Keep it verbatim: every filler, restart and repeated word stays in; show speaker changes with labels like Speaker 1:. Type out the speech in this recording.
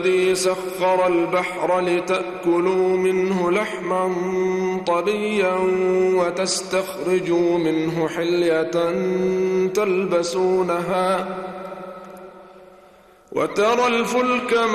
Speaker 1: الذي سخر البحر لتأكلوا منه لحما طريا وتستخرجوا منه حلية تلبسونها وترى الفلك